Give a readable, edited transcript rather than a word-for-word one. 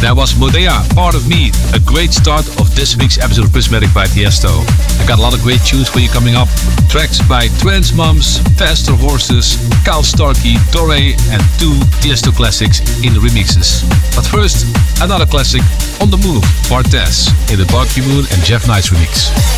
That was Modea, Part of Me, a great start of this week's episode of Prismatic by Tiesto. I got a lot of great tunes for you coming up. Tracks by Trans Moms, Faster Horses, Kyle Starkey, Doré, and 2 Tiesto classics in the remixes. But first, another classic, On the Move, Bartez, in the Barky Moon and Jeff Nice remix.